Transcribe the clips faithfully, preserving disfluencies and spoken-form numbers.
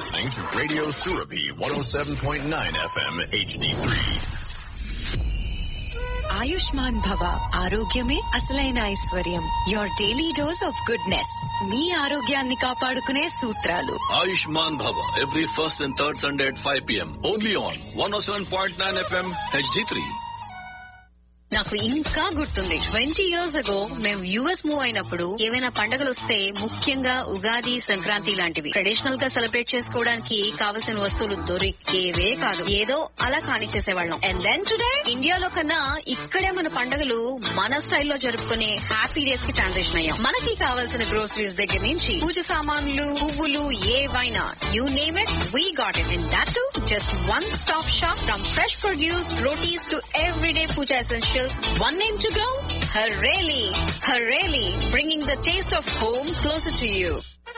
listening to Radio Surabhi one oh seven point nine F M H D three. Ayushman భవ ఆరోగ్యమే అసలైన ఐశ్వర్యం. Your daily dose of goodness. మీ ఆరోగ్యాన్ని కాపాడుకునే సూత్రాలు. Ayushman Bhava every first and third Sunday at five p.m. only on one oh seven point nine F M H D three. నాకు ఇంకా గుర్తుంది, ట్వంటీ ఇయర్స్ అగో మేము యుఎస్ మూవ్ అయినప్పుడు ఏవైనా పండుగలు వస్తే, ముఖ్యంగా ఉగాది, సంక్రాంతి లాంటివి ట్రెడిషనల్ గా సెలబ్రేట్ చేసుకోవడానికి కావలసిన వస్తువులు దొరికేవే కాదు. ఏదో అలా కానిచ్చేసేవాళ్ళం. అండ్ దెన్ టుడే ఇండియాలో కన్నా ఇక్కడే మన పండుగలు మన స్టైల్లో జరుపుకునే హ్యాపీ డేస్ కి ట్రాన్సిషన్ అయ్యాం. మనకి కావాల్సిన గ్రోసరీస్ దగ్గర నుంచి పూజ సామాన్లు, పువ్వులు, ఏవైనా you name it, we got it. And that to just one stop shop. From fresh produce, rotis to everyday puja essentials. One name to go? Hareli. Hareli, bringing the taste of home closer to you.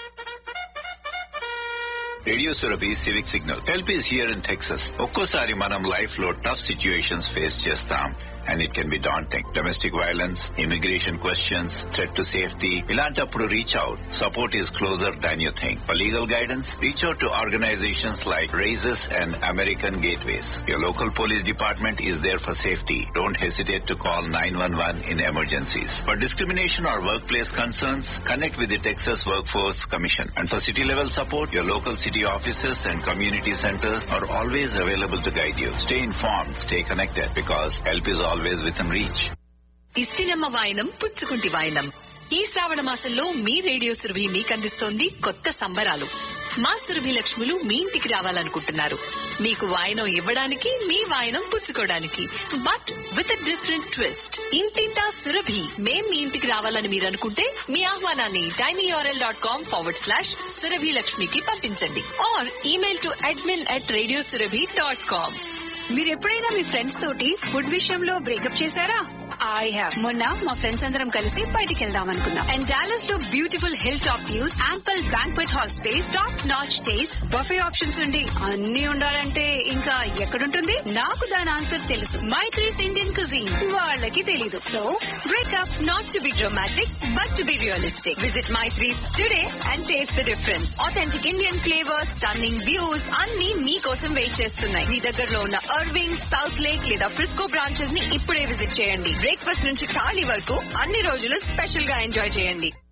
Radio Surabhi civic signal. Help is here in Texas. ఒక్కోసారి మనం life లో tough situations face చేస్తాం and it can be daunting. Domestic violence, immigration questions, threat to safety. ఇలాంటప్పుడు reach out. Support is closer than you think. For legal guidance, reach out to organizations like RAISES and American Gateways. Your local police department is there for safety. Don't hesitate to call nine one one in emergencies. For discrimination or workplace concerns, connect with the Texas Workforce Commission. And for city level support, your local city offices and community centers are always available to guide you. Stay informed, stay connected, because help is always within reach. ఇస్తినమ్మ వాయనం పుచ్చుకుంటి వాయనం. ఈ శ్రావణ మాసంలో మీ radio Surabhi మీకు అందిస్తోంది కొత్త సంబరాలు. మా సురభి లక్ష్ములు మీ ఇంటికి రావాలనుకుంటున్నారు. మీకు వాయనం ఇవ్వడానికి, మీ వాయనం పుచ్చుకోవడానికి. But with a different twist. ఇంటింటా సురభి. మేం మీ ఇంటికి రావాలని మీరు అనుకుంటే మీ ఆహ్వానాన్ని tinyurl dot com forward slash Surabhi లక్ష్మికి పంపించండి. Are email to admin at radio Surabhi dot com. మీరు ఎప్పుడైనా మీ ఫ్రెండ్స్ తోటి ఫుడ్ విషయంలో బ్రేకప్ చేశారా? I have. మొన్న మా ఫ్రెండ్స్ అందరం కలిసి బయటికి వెళ్దాం అనుకున్నాం. అండ్ డాలస్ లో beautiful hill top views, ample banquet hall space, top notch taste, buffet options ఉండి అన్ని ఉండాలంటే ఇంకా ఎక్కడుంటుంది? నాకు దాని ఆన్సర్ తెలుసు. Maitri's Indian cuisine. వాళ్ళకి తెలీదు. So breakup not to be dramatic but to be realistic. Visit Maitri's today and taste the difference. Authentic Indian flavours, stunning views అన్ని మీకోసం వెయిట్ చేస్తున్నాయి. మీ దగ్గరలో ఉన్న అర్వింగ్, సౌత్ లేక్ లేదా ఫ్రిస్కో బ్రాంచెస్ ని ఇప్పుడే విజిట్ చేయండి. బ్రేక్ఫాస్ట్ నుంచి థాలీ వరకు అన్ని రోజులు స్పెషల్ గా ఎంజాయ్ చేయండి.